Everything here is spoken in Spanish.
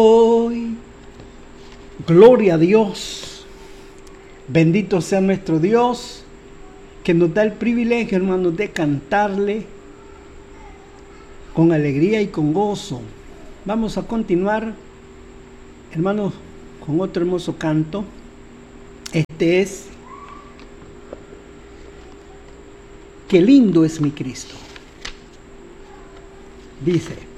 Hoy, gloria a Dios, bendito sea nuestro Dios, que nos da el privilegio, hermanos, de cantarle con alegría y con gozo. Vamos a continuar, hermanos, con otro hermoso canto. Este es Qué lindo es mi Cristo. Dice: